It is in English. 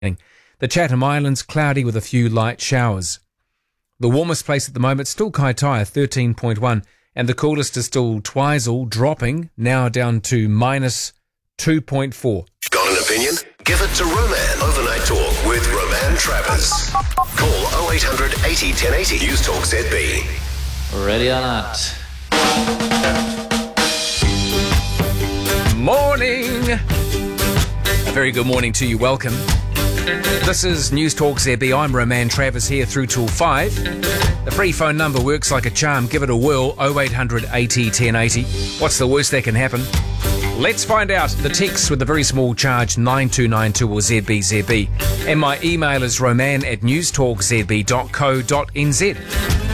The Chatham Islands, cloudy with a few light showers. The warmest place at the moment, still Kaitaia, 13.1, and the coolest is still Twizel, dropping, now down to minus 2.4. Got an opinion? Give it to Roman. Overnight Talk with Roman Travers. Call 0800 80 1080. News Talk ZB. Ready or not. Morning! A very good morning to you. Welcome. This is News Talk ZB. I'm Roman Travers here through till 5. The free phone number works like a charm. Give it a whirl. 0800 80 1080. What's the worst that can happen? Let's find out. The text with the very small charge 9292 or ZBZB. And my email is roman@newstalkzb.co.nz.